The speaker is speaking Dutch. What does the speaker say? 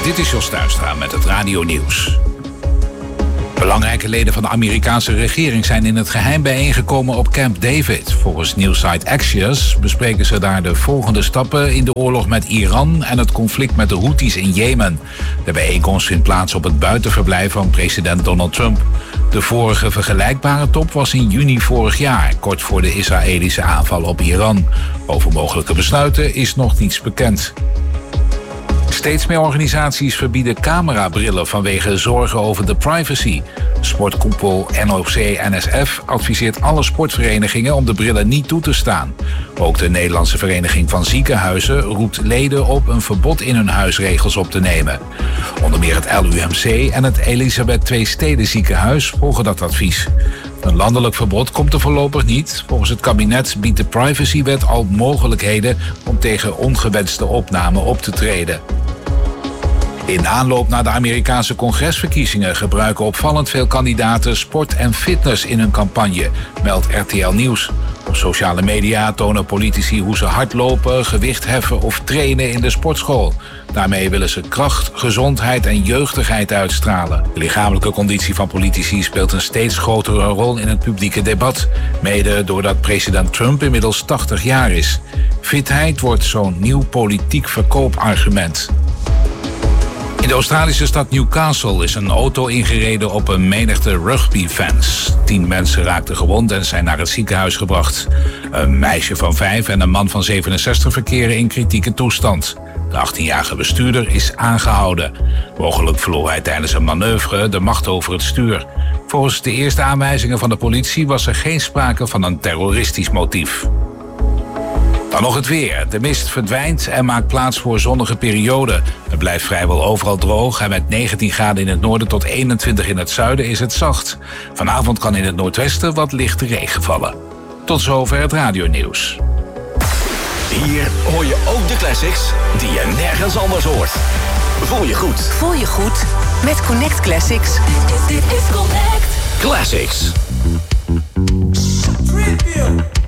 Dit is Jos Tuinstra met het Radio Nieuws. Belangrijke leden van de Amerikaanse regering zijn in het geheim bijeengekomen op Camp David. Volgens nieuwssite Axios bespreken ze daar de volgende stappen in de oorlog met Iran en het conflict met de Houthis in Jemen. De bijeenkomst vindt plaats op het buitenverblijf van president Donald Trump. De vorige vergelijkbare top was in juni vorig jaar, kort voor de Israëlische aanval op Iran. Over mogelijke besluiten is nog niets bekend. Steeds meer organisaties verbieden camerabrillen vanwege zorgen over de privacy. Sportkoepel NOC-NSF adviseert alle sportverenigingen om de brillen niet toe te staan. Ook de Nederlandse Vereniging van Ziekenhuizen roept leden op een verbod in hun huisregels op te nemen. Onder meer het LUMC en het Elisabeth II Steden ziekenhuis volgen dat advies. Een landelijk verbod komt er voorlopig niet. Volgens het kabinet biedt de privacywet al mogelijkheden om tegen ongewenste opname op te treden. In aanloop naar de Amerikaanse congresverkiezingen gebruiken opvallend veel kandidaten sport en fitness in hun campagne, meldt RTL Nieuws. Op sociale media tonen politici hoe ze hardlopen, gewicht heffen of trainen in de sportschool. Daarmee willen ze kracht, gezondheid en jeugdigheid uitstralen. De lichamelijke conditie van politici speelt een steeds grotere rol in het publieke debat. Mede doordat president Trump inmiddels 80 jaar is. Fitheid wordt zo'n nieuw politiek verkoopargument. In de Australische stad Newcastle is een auto ingereden op een menigte rugbyfans. 10 mensen raakten gewond en zijn naar het ziekenhuis gebracht. Een meisje van 5 en een man van 67 verkeren in kritieke toestand. De 18-jarige bestuurder is aangehouden. Mogelijk verloor hij tijdens een manoeuvre de macht over het stuur. Volgens de eerste aanwijzingen van de politie was er geen sprake van een terroristisch motief. Dan nog het weer. De mist verdwijnt en maakt plaats voor zonnige perioden. Het blijft vrijwel overal droog en met 19 graden in het noorden tot 21 in het zuiden is het zacht. Vanavond kan in het noordwesten wat lichte regen vallen. Tot zover het radionieuws. Hier hoor je ook de classics die je nergens anders hoort. Voel je goed. Voel je goed met Connect Classics. Dit is Connect Classics. Tribute.